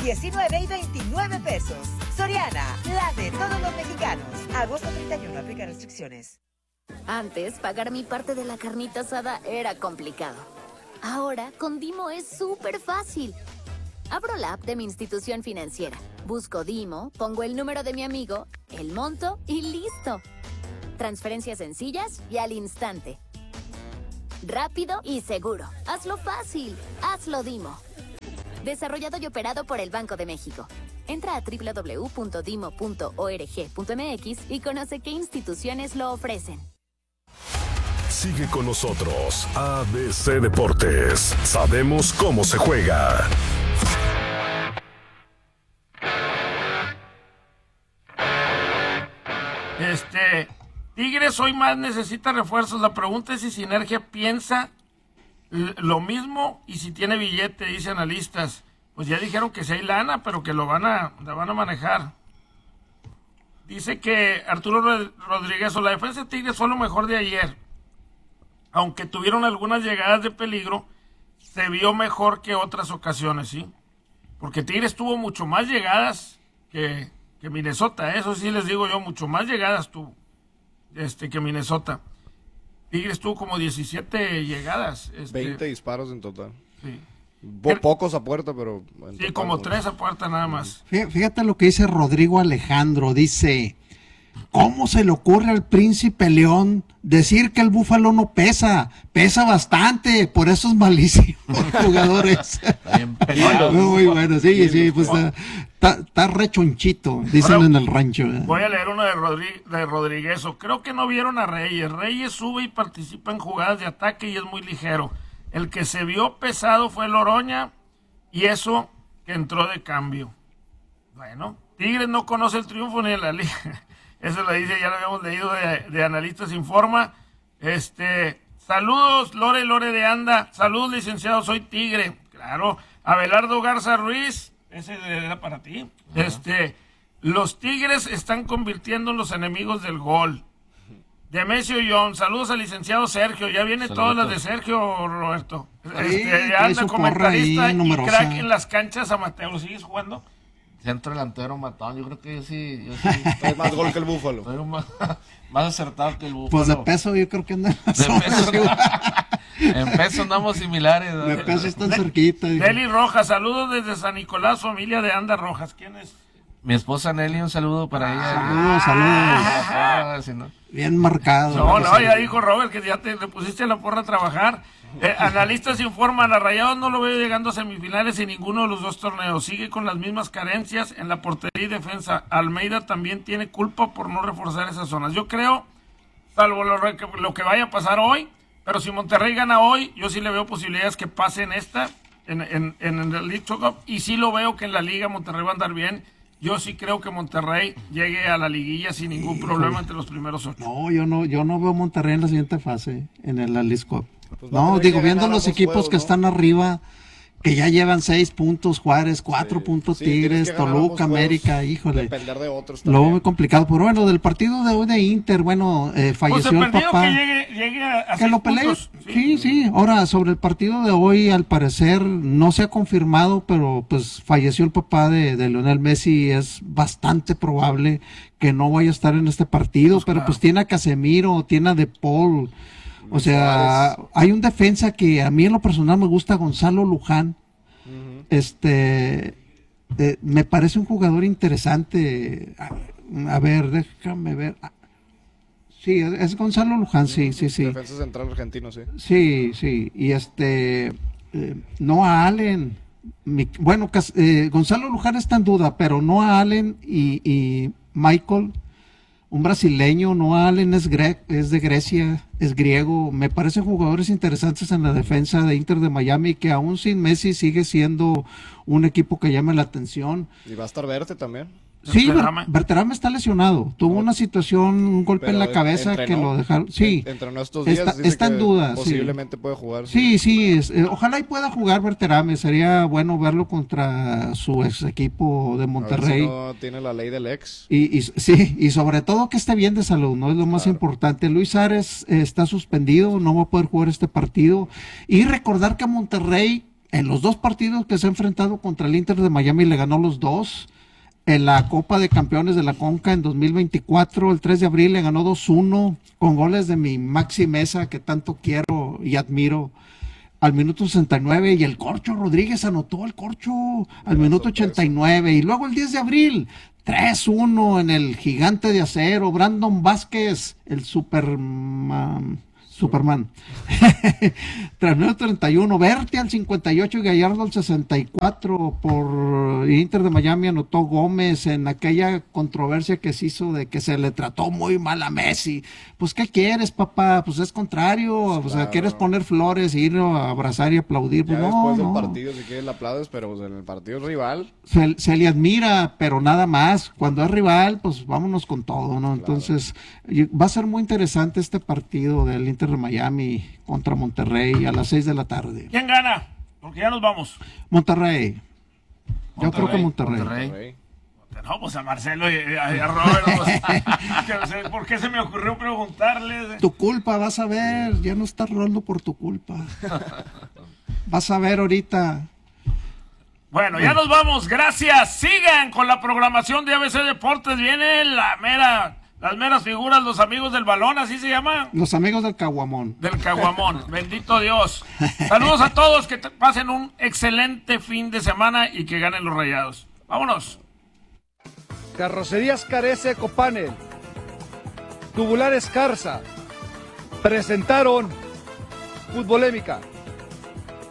19 y 29 pesos. Soriana, la de todos los mexicanos. Agosto 31, aplica restricciones. Antes, pagar mi parte de la carnita asada era complicado. Ahora, con Dimo es súper fácil. Abro la app de mi institución financiera, busco Dimo, pongo el número de mi amigo, el monto y listo. Transferencias sencillas y al instante. Rápido y seguro. Hazlo fácil. Hazlo Dimo. Desarrollado y operado por el Banco de México. Entra a www.dimo.org.mx y conoce qué instituciones lo ofrecen. Sigue con nosotros, ABC Deportes. Sabemos cómo se juega. Tigres hoy más necesita refuerzos. La pregunta es si Sinergia piensa lo mismo y si tiene billete, dice analistas. Pues ya dijeron que si hay lana, pero que la van a manejar. Dice que Arturo Rodríguez, la defensa de Tigres fue lo mejor de ayer. Aunque tuvieron algunas llegadas de peligro, se vio mejor que otras ocasiones, ¿sí? Porque Tigres tuvo mucho más llegadas que Minnesota, eso sí les digo yo, mucho más llegadas tuvo que Minnesota. Tigres tuvo como 17 llegadas. 20 disparos en total. Sí. Pocos a puerta, pero... Sí, total, como 3 a puerta nada más. Fíjate lo que dice Rodrigo Alejandro, dice... ¿Cómo se le ocurre al Príncipe León decir que el Búfalo no pesa? Pesa bastante, por esos malísimos jugadores. Muy bueno, sí, pues está rechonchito, dicen ahora, en el rancho. Voy a leer uno de Rodríguez. Creo que no vieron a Reyes. Reyes sube y participa en jugadas de ataque y es muy ligero. El que se vio pesado fue Loroña y eso que entró de cambio. Bueno, Tigres no conoce el triunfo ni en la liga. Eso lo dice, ya lo habíamos leído de Analistas Informa. Saludos, Lore de Anda. Saludos, licenciado, soy Tigre. Claro. Abelardo Garza Ruiz. Ese era para ti. Los Tigres están convirtiendo en los enemigos del gol. Demesio John. Saludos al licenciado Sergio. Ya viene todas las de Sergio, Roberto. Anda comentarista y crack en las canchas amateur. ¿Lo sigues jugando? Centro delantero matón, yo creo que yo sí hay más gol que el Búfalo. Soy más acertado que el Búfalo. Pues de peso yo creo que anda. En peso andamos similares. De peso están cerquita. Nelly Rojas, saludos desde San Nicolás, familia de Anda Rojas. ¿Quién es? Mi esposa Nelly, un saludo para ella. Saludos. Bien marcado. No, ya dijo Robert que ya le pusiste la porra a trabajar. Analistas informan, a Rayados no lo veo llegando a semifinales en ninguno de los dos torneos. Sigue con las mismas carencias en la portería y defensa. Almeida también tiene culpa por no reforzar esas zonas. Yo creo, salvo lo que vaya a pasar hoy, pero si Monterrey gana hoy, yo sí le veo posibilidades que pase en el League Cup, y sí lo veo que en la Liga Monterrey va a andar bien. Yo sí creo que Monterrey llegue a la liguilla sin ningún problema entre los primeros 8. No, yo no veo Monterrey en la siguiente fase, en el League Cup. Pues no, digo, viendo los equipos juegos, que están arriba, que ya llevan 6 puntos, Juárez, 4 puntos, Tigres, Toluca, América, híjole. Depender de otros lo veo muy complicado. Pero bueno, del partido de hoy de Inter, bueno, falleció el papá. Que llegue a que lo pelee. Sí. Ahora, sobre el partido de hoy, al parecer, no se ha confirmado, pero pues falleció el papá de Lionel Messi. Es bastante probable que no vaya a estar en este partido, pues pero claro, pues tiene a Casemiro, tiene a De Paul. O sea, hay un defensa que a mí en lo personal me gusta, Gonzalo Luján. Me parece un jugador interesante. A ver, déjame ver. Sí, es Gonzalo Luján, sí. Defensa central argentino, sí. Sí. Y Noah Allen. Gonzalo Luján está en duda, pero Noah Allen y Michael, un brasileño. Noah Allen es de Grecia, es griego. Me parecen jugadores interesantes en la defensa de Inter de Miami, que aún sin Messi sigue siendo un equipo que llama la atención. Y va a estar Verte también. Sí, Berterame está lesionado. Tuvo una situación, un golpe en la cabeza que lo dejaron. Sí, entrenó estos días. Está en duda. Posiblemente puede jugar. Sí. Ojalá y pueda jugar Berterame. Sería bueno verlo contra su ex equipo de Monterrey. A ver si no tiene la ley del ex. Y sobre todo que esté bien de salud, ¿no? Es lo más importante. Luis Ares está suspendido, no va a poder jugar este partido. Y recordar que Monterrey En los dos partidos que se ha enfrentado contra el Inter de Miami le ganó los dos. En la Copa de Campeones de la CONCA en 2024, el 3 de abril le ganó 2-1 con goles de mi Maxi Mesa, que tanto quiero y admiro, al minuto 69, y el Corcho Rodríguez anotó el Corcho al minuto 89, y luego el 10 de abril, 3-1 en el Gigante de Acero, Brandon Vázquez, el Superman. Tras minuto 31, Berti al 58 y Gallardo al 64. Por Inter de Miami anotó Gómez en aquella controversia que se hizo de que se le trató muy mal a Messi. Pues, ¿qué quieres, papá? Pues es contrario. O sea, quieres poner flores, ir a abrazar y aplaudir. Pues Ya no, después de no. un partido, si quieres, le aplaudes, pero pues, en el partido rival. Se le admira, pero nada más. Cuando es rival, pues vámonos con todo, ¿no? Entonces, va a ser muy interesante este partido del Inter de Miami contra Monterrey a las 6 de la tarde. ¿Quién gana? Porque ya nos vamos. Monterrey. Yo creo que Monterrey. Monterrey. No, pues a Marcelo y a Robert, pues, que no sé por qué se me ocurrió preguntarles. Tu culpa, vas a ver. Ya no estás rolando por tu culpa. Vas a ver ahorita. Bueno, ya nos vamos. Gracias. Sigan con la programación de ABC Deportes. Viene las meras figuras, los amigos del balón, así se llaman. Los amigos del Caguamón. Del Caguamón. Bendito Dios. Saludos a todos. Que pasen un excelente fin de semana y que ganen los Rayados. Vámonos. Carrocerías Carece Copanel, Tubular Escarza, presentaron Futbolémica.